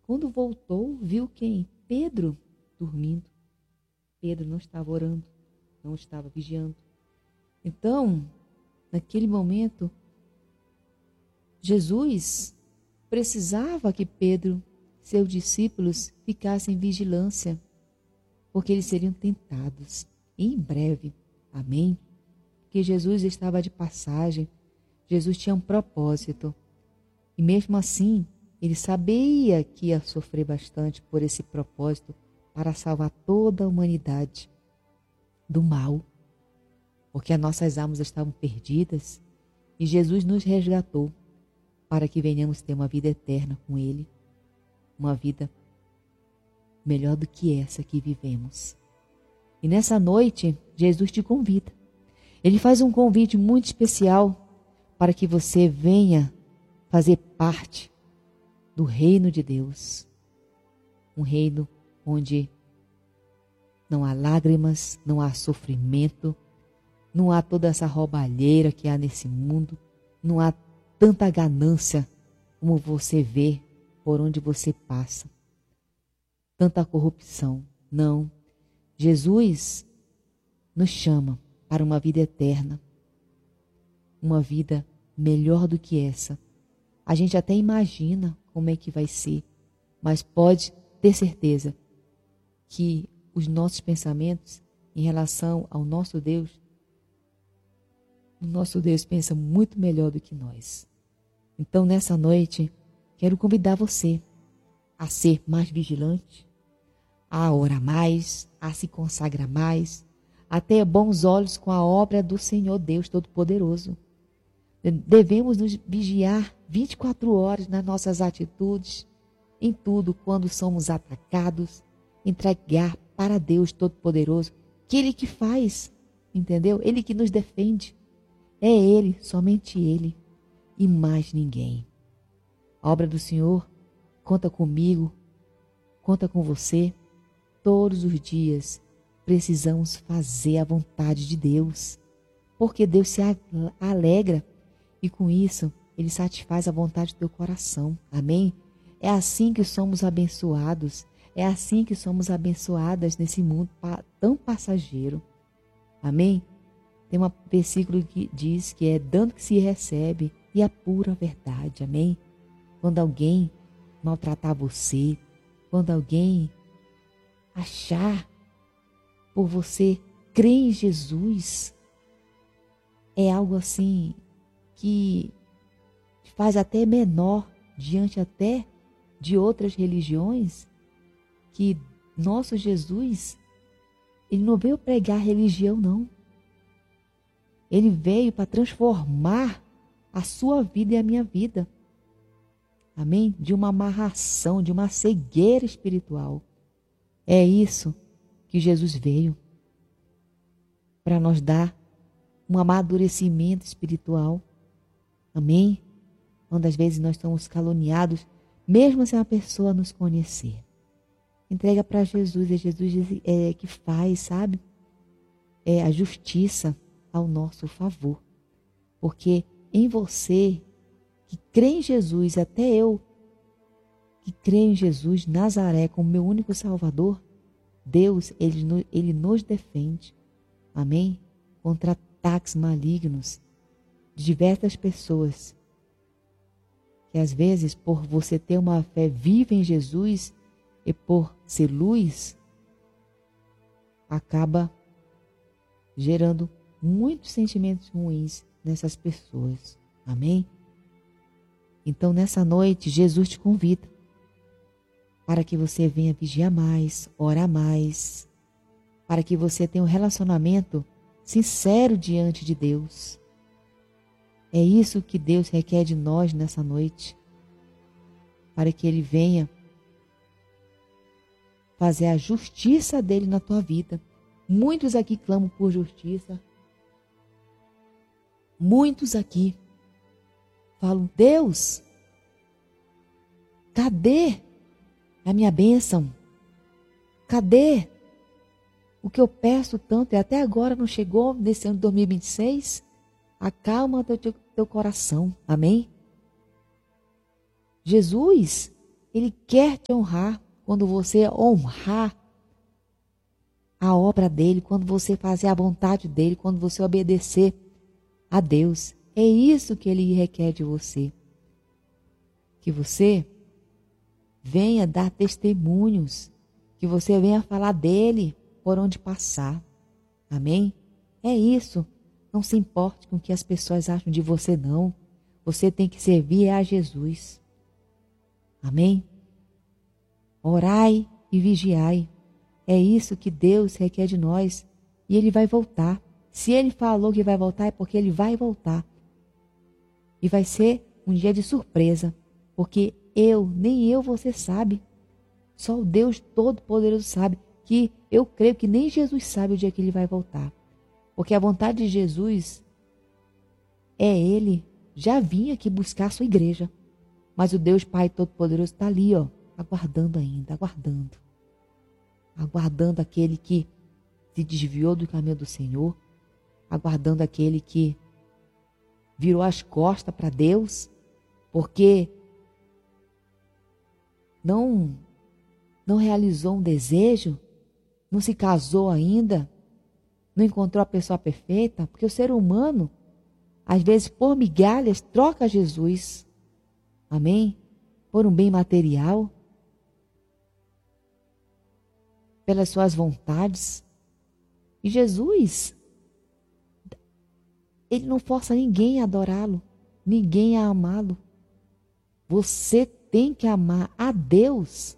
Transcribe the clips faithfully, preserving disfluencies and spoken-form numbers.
Quando voltou, viu quem? Pedro dormindo. Pedro não estava orando, não estava vigiando. Então, naquele momento, Jesus precisava que Pedro, seus discípulos, ficassem em vigilância, porque eles seriam tentados em breve. Amém? Porque Jesus estava de passagem, Jesus tinha um propósito. E mesmo assim, ele sabia que ia sofrer bastante por esse propósito para salvar toda a humanidade do mal. Porque as nossas almas estavam perdidas e Jesus nos resgatou para que venhamos ter uma vida eterna com Ele. Uma vida melhor do que essa que vivemos. E nessa noite, Jesus te convida. Ele faz um convite muito especial para que você venha fazer parte do reino de Deus. Um reino onde não há lágrimas, não há sofrimento, não há toda essa roubalheira que há nesse mundo, não há tanta ganância como você vê por onde você passa. Tanta corrupção. Não. Jesus nos chama para uma vida eterna. Uma vida melhor do que essa. A gente até imagina como é que vai ser, mas pode ter certeza que os nossos pensamentos em relação ao nosso Deus, o nosso Deus pensa muito melhor do que nós. Então, nessa noite, quero convidar você a ser mais vigilante, a orar mais, a se consagrar mais, a ter bons olhos com a obra do Senhor Deus Todo-Poderoso. Devemos nos vigiar vinte e quatro horas nas nossas atitudes, em tudo, quando somos atacados, entregar para Deus Todo-Poderoso, que Ele que faz, entendeu? Ele que nos defende. É Ele, somente Ele e mais ninguém. A obra do Senhor conta comigo, conta com você. Todos os dias precisamos fazer a vontade de Deus, porque Deus se alegra e com isso Ele satisfaz a vontade do teu coração. Amém? É assim que somos abençoados, é assim que somos abençoadas nesse mundo tão passageiro. Amém? Tem um versículo que diz que é dando que se recebe e a pura verdade. Amém? Quando alguém maltratar você, quando alguém achar por você crer em Jesus, é algo assim que faz até menor diante até de outras religiões, que nosso Jesus, Ele não veio pregar religião, não. Ele veio para transformar a sua vida e a minha vida. Amém? De uma amarração, de uma cegueira espiritual. É isso que Jesus veio para nos dar um amadurecimento espiritual. Amém? Quando às vezes nós somos caluniados, mesmo sem a pessoa nos conhecer. Entrega para Jesus, é Jesus é, que faz, sabe? É a justiça ao nosso favor. Porque em você, que crê em Jesus, até eu, que creio em Jesus, Nazaré, como meu único Salvador, Deus, Ele, ele nos defende. Amém? Contra ataques malignos de diversas pessoas. Que às vezes, por você ter uma fé viva em Jesus e por ser luz, acaba gerando muitos sentimentos ruins nessas pessoas. Amém? Então, nessa noite, Jesus te convida para que você venha vigiar mais, orar mais, para que você tenha um relacionamento sincero diante de Deus. É isso que Deus requer de nós nessa noite, para que Ele venha fazer a justiça dEle na tua vida. Muitos aqui clamam por justiça. Muitos aqui falam, Deus, cadê a minha bênção? Cadê o que eu peço tanto e até agora não chegou nesse ano de dois mil e vinte e seis? Acalma teu, teu, teu coração. Amém? Jesus, Ele quer te honrar quando você honrar a obra dele, quando você fazer a vontade dele, quando você obedecer a Deus. É isso que ele requer de você. Que você venha dar testemunhos, que você venha falar dele por onde passar. Amém? É isso. Não se importe com o que as pessoas acham de você, não. Você tem que servir a Jesus. Amém? Orai e vigiai. É isso que Deus requer de nós. E ele vai voltar. Se ele falou que vai voltar, é porque ele vai voltar. E vai ser um dia de surpresa. Porque eu, nem eu, você sabe. Só o Deus Todo-Poderoso sabe. Que eu creio que nem Jesus sabe o dia que ele vai voltar. Porque a vontade de Jesus é ele já vinha aqui buscar a sua igreja. Mas o Deus Pai Todo-Poderoso está ali, ó, aguardando ainda, aguardando. Aguardando aquele que se desviou do caminho do Senhor. Aguardando aquele que virou as costas para Deus. Porque não, não realizou um desejo, não se casou ainda, não encontrou a pessoa perfeita, porque o ser humano, às vezes, por migalhas, troca Jesus, amém? Por um bem material, pelas suas vontades. E Jesus, ele não força ninguém a adorá-lo, ninguém a amá-lo. Você tem que amar a Deus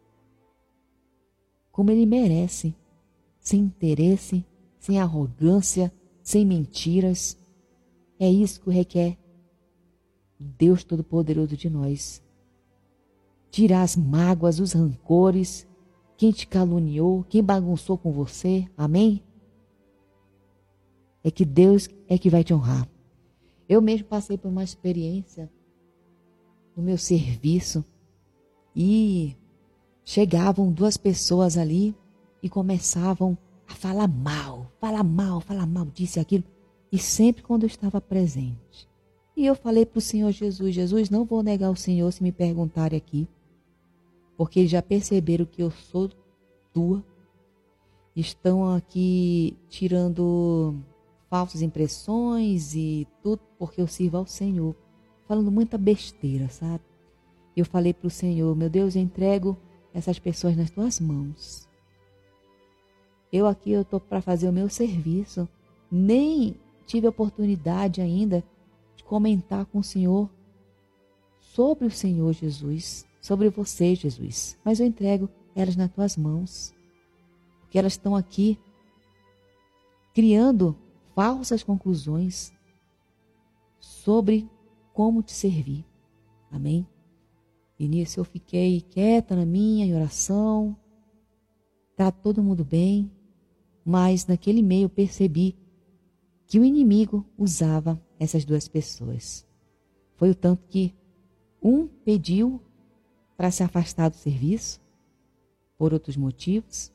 como ele merece, sem interesse, sem arrogância, sem mentiras. É isso que requer Deus Todo-Poderoso de nós. Tirar as mágoas, os rancores, quem te caluniou, quem bagunçou com você, amém? É que Deus é que vai te honrar. Eu mesmo passei por uma experiência no meu serviço e chegavam duas pessoas ali e começavam a falar mal, falar mal, falar mal, disse aquilo. E sempre quando eu estava presente. E eu falei para o Senhor Jesus, Jesus, não vou negar o Senhor se me perguntarem aqui. Porque eles já perceberam que eu sou tua. Estão aqui tirando falsas impressões e tudo porque eu sirvo ao Senhor. Falando muita besteira, sabe? Eu falei para o Senhor, meu Deus, eu entrego essas pessoas nas tuas mãos. Eu aqui eu estou para fazer o meu serviço. Nem tive a oportunidade ainda de comentar com o Senhor sobre o Senhor Jesus, sobre você, Jesus. Mas eu entrego elas nas tuas mãos. Porque elas estão aqui criando falsas conclusões sobre como te servir. Amém? E nisso eu fiquei quieta na minha, em oração. Tá todo mundo bem. Mas naquele meio eu percebi que o inimigo usava essas duas pessoas. Foi o tanto que um pediu para se afastar do serviço, por outros motivos,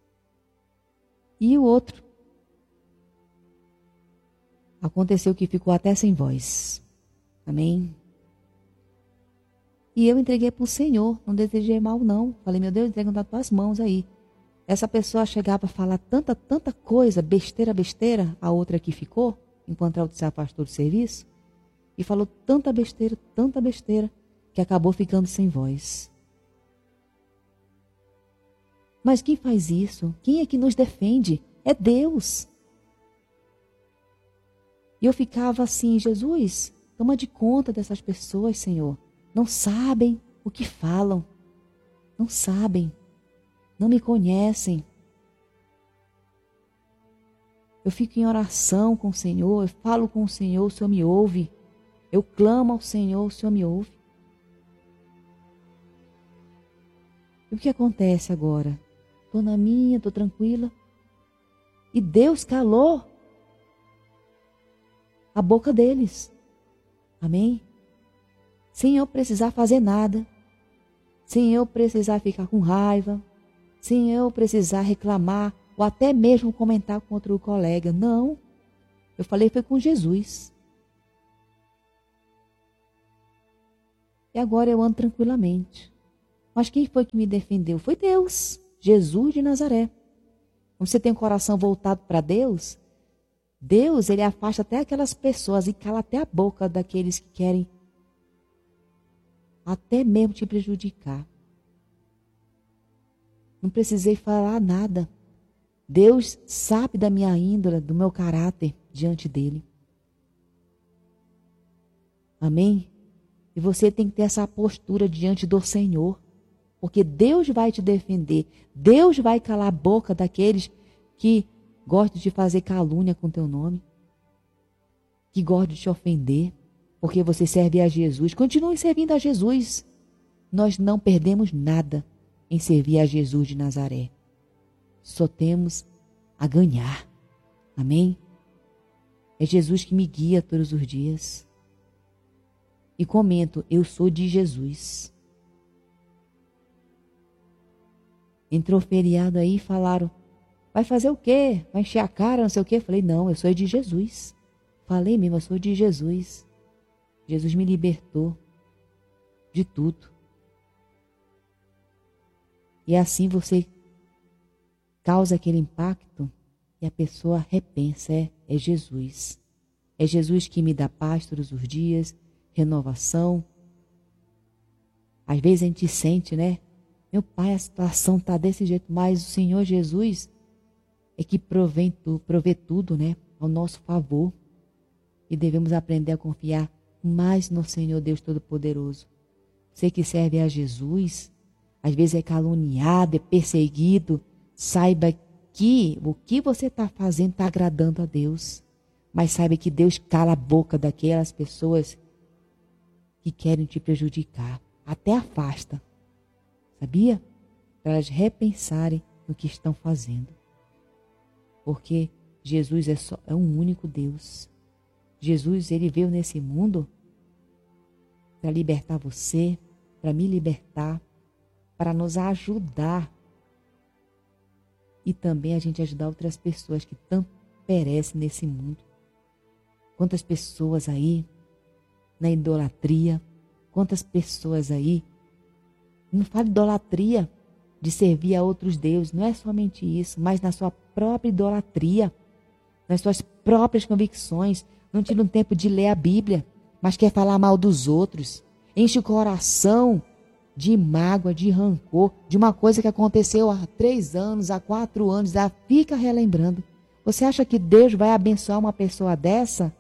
e o outro aconteceu que ficou até sem voz. Amém? E eu entreguei para o Senhor, não desejei mal não. Falei, meu Deus, entrega nas tuas mãos aí. Essa pessoa chegava a falar tanta, tanta coisa, besteira, besteira, a outra que ficou, enquanto ela se afastou do serviço, e falou tanta besteira, tanta besteira, que acabou ficando sem voz. Mas quem faz isso? Quem é que nos defende? É Deus. E eu ficava assim, Jesus, toma de conta dessas pessoas, Senhor. Não sabem o que falam. Não sabem. Não me conhecem. Eu fico em oração com o Senhor, eu falo com o Senhor, o Senhor me ouve. Eu clamo ao Senhor, o Senhor me ouve. E o que acontece agora? Estou na minha, estou tranquila. E Deus calou a boca deles. Amém? Sem eu precisar fazer nada. Sem eu precisar ficar com raiva. Sem eu precisar reclamar ou até mesmo comentar contra o colega. Não. Eu falei foi com Jesus. E agora eu ando tranquilamente. Mas quem foi que me defendeu? Foi Deus, Jesus de Nazaré. Quando você tem o coração voltado para Deus, Deus, ele afasta até aquelas pessoas e cala até a boca daqueles que querem até mesmo te prejudicar. Não precisei falar nada. Deus sabe da minha índole, do meu caráter diante dele. Amém? E você tem que ter essa postura diante do Senhor. Porque Deus vai te defender. Deus vai calar a boca daqueles que gostam de fazer calúnia com teu nome. Que gostam de te ofender. Porque você serve a Jesus. Continue servindo a Jesus. Nós não perdemos nada em servir a Jesus de Nazaré. Só temos a ganhar. Amém? É Jesus que me guia todos os dias. E comento, eu sou de Jesus. Entrou feriado aí e falaram, vai fazer o quê? Vai encher a cara, não sei o quê? Falei, não, eu sou de Jesus. Falei mesmo, eu sou de Jesus. Jesus me libertou de tudo. E assim você causa aquele impacto e a pessoa repensa, é, é Jesus. É Jesus que me dá paz todos os dias, renovação. Às vezes a gente sente, né? Meu pai, a situação está desse jeito, mas o Senhor Jesus é que provê, provê tudo, né? Ao nosso favor. E devemos aprender a confiar mais no Senhor Deus Todo-Poderoso. Você que serve a Jesus, às vezes é caluniado, é perseguido, saiba que o que você está fazendo está agradando a Deus. Mas saiba que Deus cala a boca daquelas pessoas que querem te prejudicar. Até afasta. Sabia? Para elas repensarem no que estão fazendo. Porque Jesus é, só, é um único Deus. Jesus, ele veio nesse mundo para libertar você, para me libertar, para nos ajudar. E também a gente ajudar outras pessoas que tanto perecem nesse mundo. Quantas pessoas aí na idolatria, quantas pessoas aí, não fala idolatria de servir a outros deuses, não é somente isso, mas na sua própria idolatria, nas suas próprias convicções, não tira um tempo de ler a Bíblia, mas quer falar mal dos outros, enche o coração de mágoa, de rancor, de uma coisa que aconteceu há três anos, há quatro anos, já fica relembrando. Você acha que Deus vai abençoar uma pessoa dessa?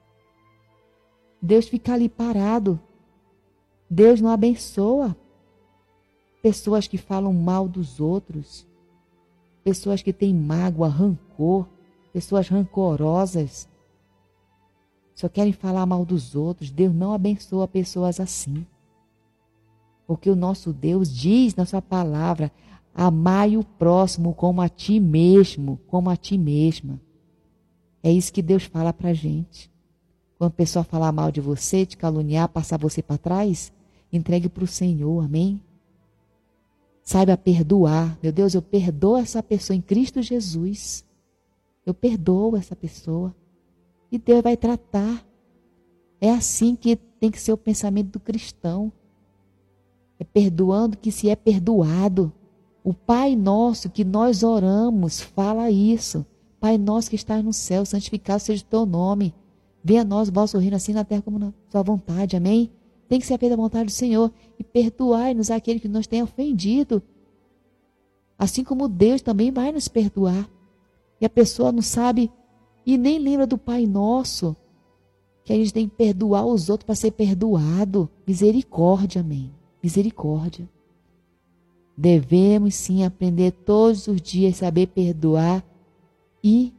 Deus fica ali parado. Deus não abençoa pessoas que falam mal dos outros, pessoas que têm mágoa, rancor, pessoas rancorosas, só querem falar mal dos outros. Deus não abençoa pessoas assim. Porque o nosso Deus diz na sua palavra, amai o próximo como a ti mesmo, como a ti mesma. É isso que Deus fala pra gente. Quando a pessoa falar mal de você, te caluniar, passar você para trás, entregue para o Senhor, amém? Saiba perdoar. Meu Deus, eu perdoo essa pessoa em Cristo Jesus. Eu perdoo essa pessoa. E Deus vai tratar. É assim que tem que ser o pensamento do cristão. É perdoando que se é perdoado. O Pai nosso que nós oramos fala isso. Pai nosso que estás no céu, santificado seja o teu nome. Venha a nós o vosso reino, assim na terra como na sua vontade. Amém? Tem que ser feita a vontade do Senhor. E perdoai-nos aquele que nos tem ofendido. Assim como Deus também vai nos perdoar. E a pessoa não sabe e nem lembra do Pai Nosso. Que a gente tem que perdoar os outros para ser perdoado. Misericórdia, amém? Misericórdia. Devemos sim aprender todos os dias a saber perdoar e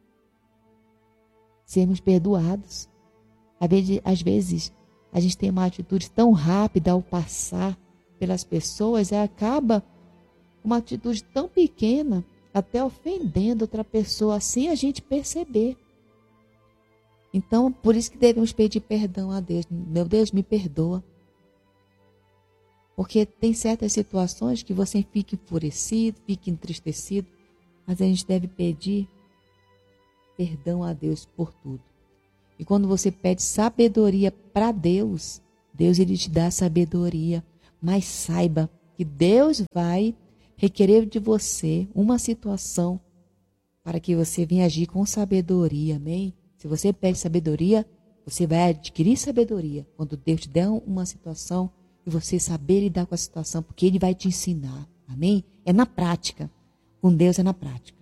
sermos perdoados. Às vezes, a gente tem uma atitude tão rápida ao passar pelas pessoas e acaba uma atitude tão pequena, até ofendendo outra pessoa, sem a gente perceber. Então, por isso que devemos pedir perdão a Deus. Meu Deus, me perdoa. Porque tem certas situações que você fica enfurecido, fica entristecido, mas a gente deve pedir perdão a Deus por tudo. E quando você pede sabedoria para Deus, Deus ele te dá sabedoria. Mas saiba que Deus vai requerer de você uma situação para que você venha agir com sabedoria, amém? Se você pede sabedoria, você vai adquirir sabedoria quando Deus te der uma situação e você saber lidar com a situação, porque Ele vai te ensinar, amém? É na prática, com Deus é na prática.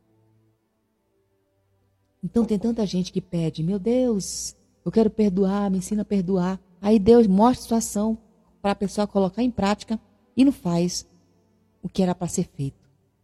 Então tem tanta gente que pede, meu Deus, eu quero perdoar, me ensina a perdoar. Aí Deus mostra a situação para a pessoa colocar em prática e não faz o que era para ser feito.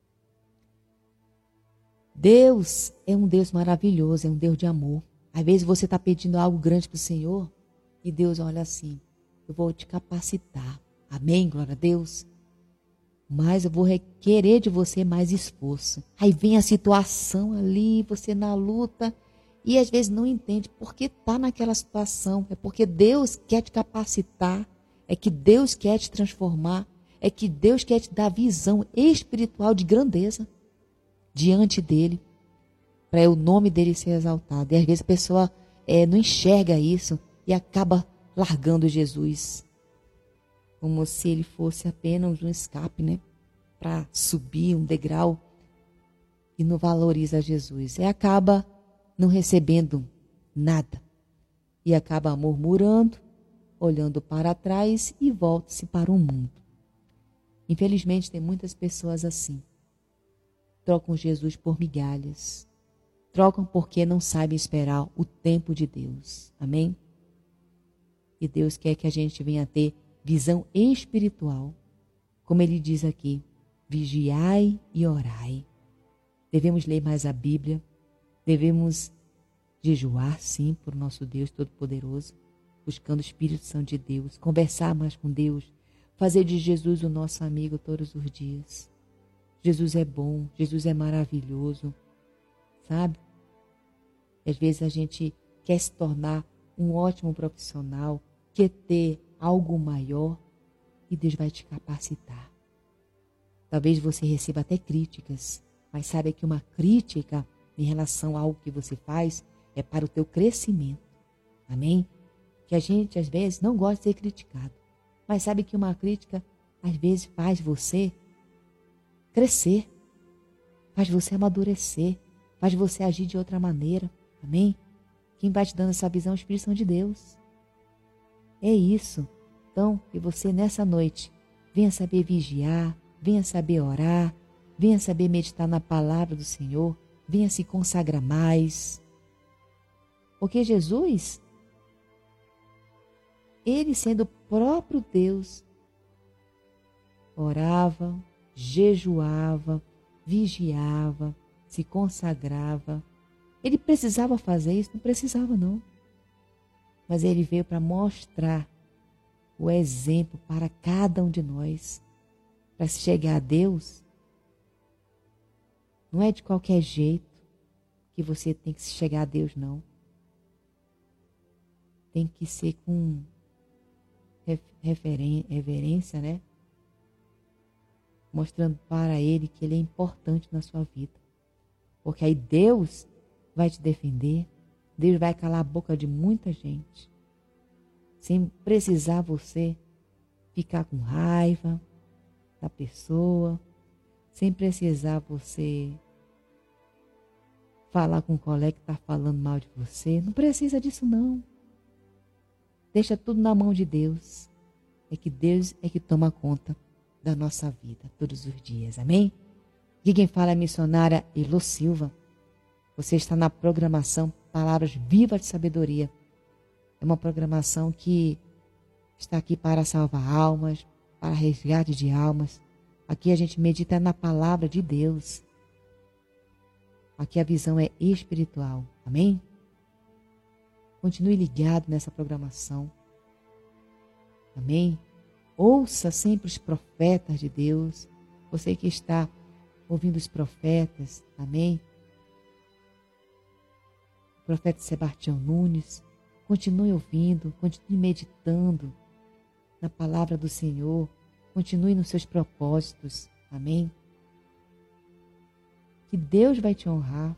Deus é um Deus maravilhoso, é um Deus de amor. Às vezes você está pedindo algo grande para o Senhor e Deus olha assim, eu vou te capacitar. Amém, glória a Deus. Mas eu vou requerer de você mais esforço. Aí vem a situação ali, você na luta, e às vezes não entende por que está naquela situação. É porque Deus quer te capacitar, é que Deus quer te transformar, é que Deus quer te dar visão espiritual de grandeza diante dele, para o nome dele ser exaltado. E às vezes a pessoa é, não enxerga isso e acaba largando Jesus, como se ele fosse apenas um escape, né? Para subir um degrau e não valoriza Jesus. E acaba não recebendo nada. E acaba murmurando, olhando para trás e volta-se para o mundo. Infelizmente tem muitas pessoas assim. Trocam Jesus por migalhas. Trocam porque não sabem esperar o tempo de Deus. Amém? E Deus quer que a gente venha ter visão espiritual. Como ele diz aqui, vigiai e orai. Devemos ler mais a Bíblia. Devemos jejuar, sim, por nosso Deus Todo-Poderoso. Buscando o Espírito Santo de Deus. Conversar mais com Deus. Fazer de Jesus o nosso amigo todos os dias. Jesus é bom, Jesus é maravilhoso, sabe? Às vezes a gente quer se tornar um ótimo profissional, quer ter algo maior e Deus vai te capacitar. Talvez você receba até críticas, mas saiba que uma crítica em relação a algo que você faz é para o teu crescimento. Amém? Que a gente às vezes não gosta de ser criticado, mas sabe que uma crítica às vezes faz você crescer, faz você amadurecer, faz você agir de outra maneira. Amém? Quem vai te dando essa visão é o Espírito Santo de Deus. É isso. Então, que você nessa noite venha saber vigiar, venha saber orar, venha saber meditar na palavra do Senhor, venha se consagrar mais. Porque Jesus, ele sendo o próprio Deus, orava, jejuava, vigiava, se consagrava. Ele precisava fazer isso? Não precisava, não. Mas ele veio para mostrar o exemplo para cada um de nós. Para se chegar a Deus, não é de qualquer jeito que você tem que se chegar a Deus, não. Tem que ser com reverência, né? Mostrando para Ele que Ele é importante na sua vida. Porque aí Deus vai te defender, Deus vai calar a boca de muita gente, sem precisar você ficar com raiva da pessoa, sem precisar você falar com um colega que está falando mal de você. Não precisa disso, não. Deixa tudo na mão de Deus. É que Deus é que toma conta da nossa vida todos os dias. Amém? Aqui quem fala é a missionária Elo Silva. Você está na programação Palavras Vivas de Sabedoria. É uma programação que está aqui para salvar almas, para resgate de almas. Aqui a gente medita na palavra de Deus. Aqui a visão é espiritual. Amém? Continue ligado nessa programação. Amém? Ouça sempre os profetas de Deus. Você que está ouvindo os profetas. Amém? O profeta Sebastião Nunes. Continue ouvindo, continue meditando na palavra do Senhor. Continue nos seus propósitos. Amém? Que Deus vai te honrar.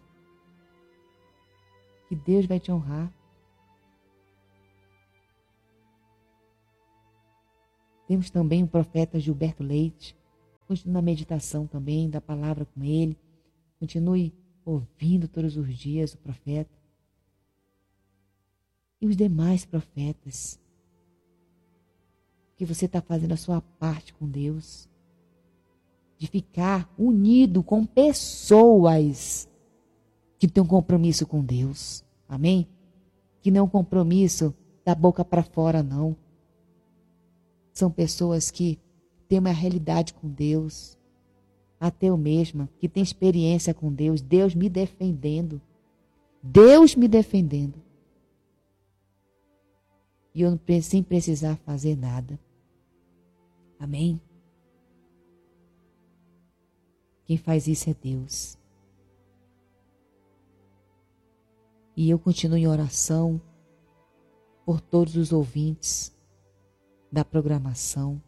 Que Deus vai te honrar. Temos também o profeta Gilberto Leite. Continue na meditação também da palavra com ele. Continue ouvindo todos os dias o profeta. E os demais profetas. Que você está fazendo a sua parte com Deus. De ficar unido com pessoas que têm um compromisso com Deus. Amém? Que não é um compromisso da boca para fora, não. São pessoas que têm uma realidade com Deus. Até eu mesma, que tem experiência com Deus. Deus me defendendo. Deus me defendendo. E eu não, sem precisar fazer nada. Amém? Quem faz isso é Deus. E eu continuo em oração por todos os ouvintes da programação.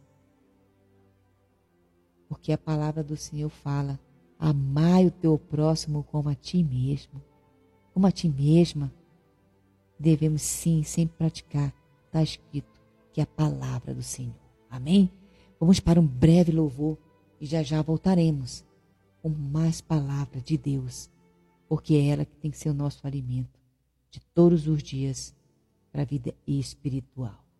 Porque a palavra do Senhor fala: amai o teu próximo como a ti mesmo. Como a ti mesma. Devemos sim, sempre praticar. Está escrito que é a palavra do Senhor. Amém? Vamos para um breve louvor e já já voltaremos com mais palavra de Deus. Porque é ela que tem que ser o nosso alimento de todos os dias para a vida espiritual.